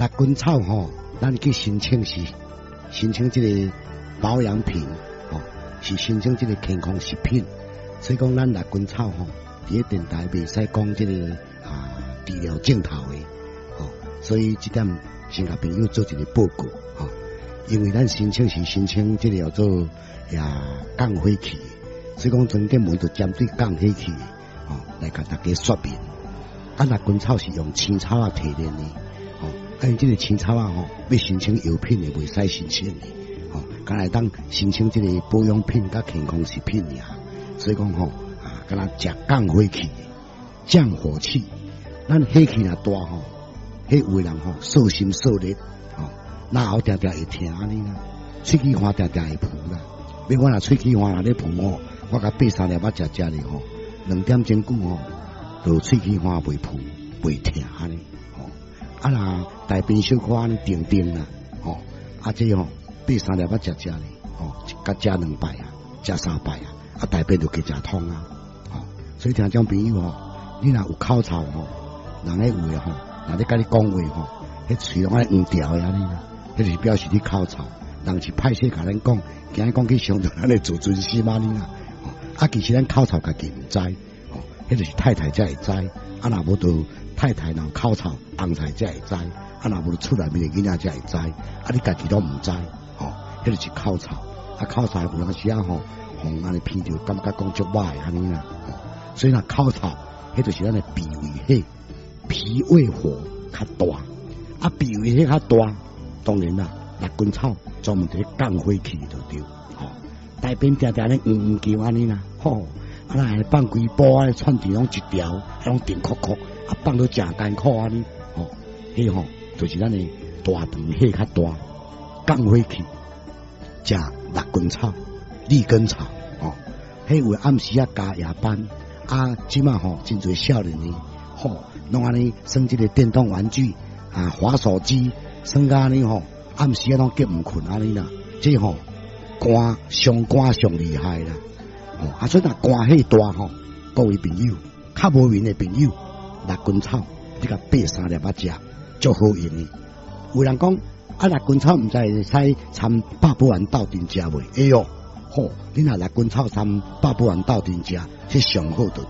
辣根草吼，咱去申请是申请这个保养品，是申请这个健康食品。所以讲，咱辣根草吼，伫电台袂使讲这个治疗镜头的，所以这点先甲朋友做一个报告，因为咱申请是申请这个叫做降火气，所以讲重点门就针对降火气，来甲大家说明。辣根草是用青草提炼的，因这个青草要申请药品的袂使申请的，敢来当申请这个保养品甲健康食品呀。所以讲敢若食降火气，降火气。咱火气若大迄有的人受心受力，那后定定会疼安尼啦，喙齿花定定会浮啦。要我若喙齿花若咧浮我甲爬3粒仔食咧2点钟久就喙齿花袂浮袂疼安尼。若大便小可安尼定定啦，这爬3粒仔食咧，甲食2摆食3摆大便就加食通啊。所以听众朋友你若有口臭人咧有诶若咧甲你讲话迄喙拢爱黄条诶安尼啦，迄就是表示你口臭。人是歹势甲咱讲，惊伊讲去伤着咱诶自尊心安尼啦。其实咱口臭家己毋知，迄就是太太才会知。若无就太太若口臭红菜才会知，若无就厝内面诶囡仔才会知。你家己都毋知，迄就是口臭。口臭有当时安尼闻着感觉讲足歹安尼啦。所以若口臭，迄就是咱诶脾胃火，脾胃火较大。脾胃火较大，当然啦，辣根草专门伫降火气就对。大便定定咧叫安尼啦，来放规煲串肠拢一条，拢定壳壳，放到正艰苦安尼，迄就是咱诶大肠火较大，降火气，食辣根草、利根草，迄有暗时加夜班，即马真侪少年呢，拢安尼耍即个电动玩具滑手机，耍甲安尼暗时拢结毋困安尼啦，这肝上厉害啦。所以若肝气大各位朋友，较无眠的朋友，辣根草你甲爬3粒仔食，足好用的。有人讲辣根草毋知会使掺百宝丸斗阵食袂？会哦，你若辣根草掺百宝丸斗阵食，这上好就